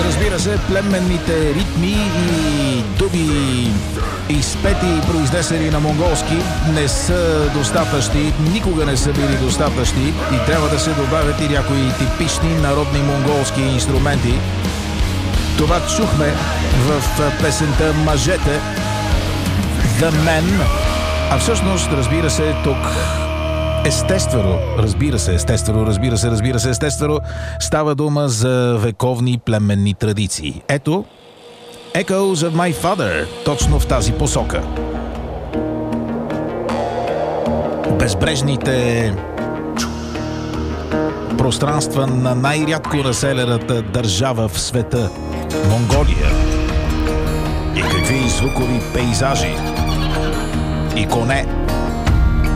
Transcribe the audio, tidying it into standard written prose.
разбира се, племенните ритми и дуби, изпети и произнесени на монголски, не са достатъчни, никога не са били достатъчни и трябва да се добавят и някои типични народни монголски инструменти. Това чухме в песента "Мъжете", The Men, а всъщност, разбира се, тук естествено, става дума за вековни племенни традиции. Ето, Echoes of My Father, точно в тази посока. Безбрежните пространства на най-рядко населената държава в света – Монголия. И какви звукови пейзажи и коне.